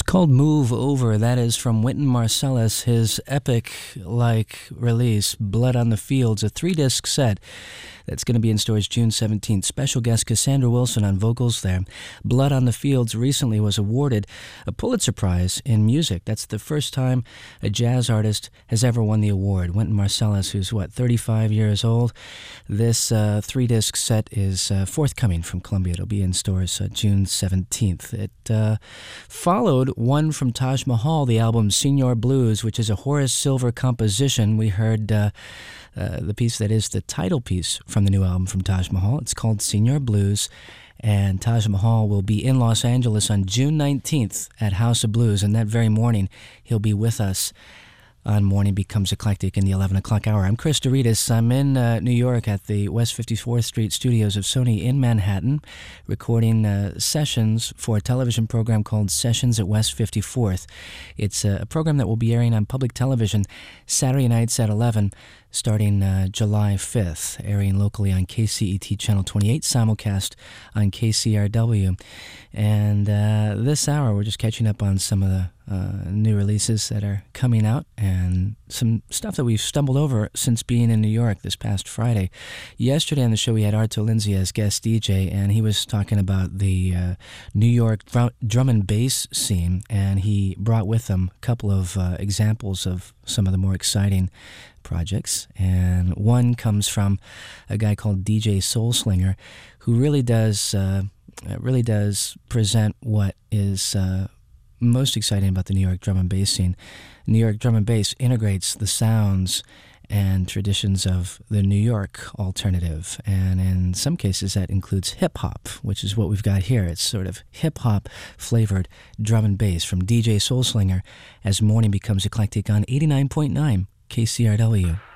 Called Move Over. That is from Wynton Marsalis, his epic-like release, Blood on the Fields, a 3-disc set that's going to be in stores June 17th. Special guest Cassandra Wilson on vocals there. Blood on the Fields recently was awarded a Pulitzer Prize in music. That's the first time a jazz artist has ever won the award. Wynton Marsalis, who's 35 years old. This 3-disc set is forthcoming from Columbia. It'll be in stores June 17th. It followed one from Taj Mahal, the album Senior Blues, which is a Horace Silver composition. We heard the piece that is the title piece from the new album from Taj Mahal. It's called Senior Blues, and Taj Mahal will be in Los Angeles on June 19th at House of Blues, and that very morning he'll be with us on Morning Becomes Eclectic in the 11 o'clock hour. I'm Chris Douridas. I'm in New York at the West 54th Street studios of Sony in Manhattan, recording sessions for a television program called Sessions at West 54th. It's a program that will be airing on public television Saturday nights at 11, starting July 5th, airing locally on KCET Channel 28, simulcast on KCRW. And this hour, we're just catching up on some of the new releases that are coming out and some stuff that we've stumbled over since being in New York this past Friday. Yesterday on the show, we had Arto Lindsay as guest DJ, and he was talking about the New York drum and bass scene, and he brought with him a couple of examples of some of the more exciting projects. And one comes from a guy called DJ Soul Slinger, who really does present what is most exciting about the New York drum and bass scene. New York drum and bass integrates the sounds and traditions of the New York alternative, and in some cases that includes hip-hop, which is what we've got here. It's sort of hip-hop flavored drum and bass from DJ Soul Slinger as Morning Becomes Eclectic on 89.9 KCRW.